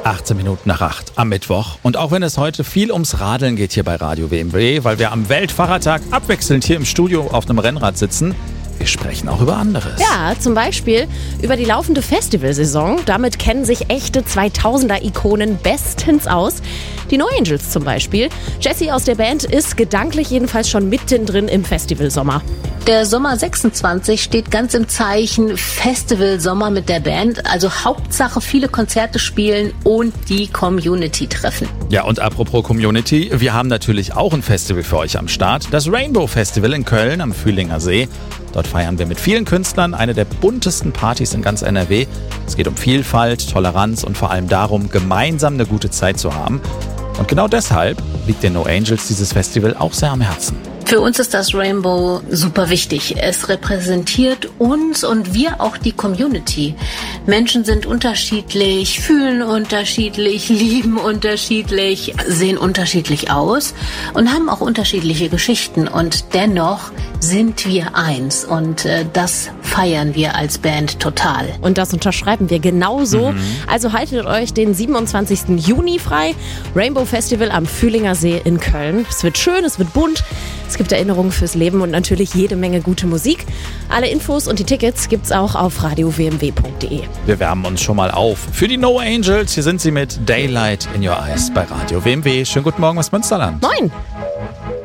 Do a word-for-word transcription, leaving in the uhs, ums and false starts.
achtzehn Minuten nach acht am Mittwoch. Und auch wenn es heute viel ums Radeln geht hier bei Radio W M W, weil wir am Weltfahrradtag abwechselnd hier im Studio auf einem Rennrad sitzen, wir sprechen auch über anderes. Ja, zum Beispiel über die laufende Festivalsaison. Damit kennen sich echte zweitausender-Ikonen bestens aus. Die No Angels zum Beispiel. Jessie aus der Band ist gedanklich jedenfalls schon mittendrin im Festivalsommer. Der Sommer sechsundzwanzig steht ganz im Zeichen Festivalsommer mit der Band. Also Hauptsache viele Konzerte spielen und die Community treffen. Ja, und apropos Community, wir haben natürlich auch ein Festival für euch am Start. Das Rainbow Festival in Köln am Fühlinger See. Dort feiern wir mit vielen Künstlern eine der buntesten Partys in ganz N R W. Es geht um Vielfalt, Toleranz und vor allem darum, gemeinsam eine gute Zeit zu haben. Und genau deshalb liegt den No Angels dieses Festival auch sehr am Herzen. Für uns ist das Rainbow super wichtig. Es repräsentiert uns und wir auch die Community. Menschen sind unterschiedlich, fühlen unterschiedlich, lieben unterschiedlich, sehen unterschiedlich aus und haben auch unterschiedliche Geschichten. Und dennoch sind wir eins und äh, das feiern wir als Band total. Und das unterschreiben wir genauso. Mhm. Also haltet euch den siebenundzwanzigsten Juni frei. Rainbow Festival am Fühlinger See in Köln. Es wird schön, es wird bunt. Es gibt Erinnerungen fürs Leben und natürlich jede Menge gute Musik. Alle Infos und die Tickets gibt's auch auf radio w m w punkt de. Wir wärmen uns schon mal auf für die No Angels. Hier sind sie mit Daylight in Your Eyes bei Radio W M W. Schönen guten Morgen aus Münsterland. Moin.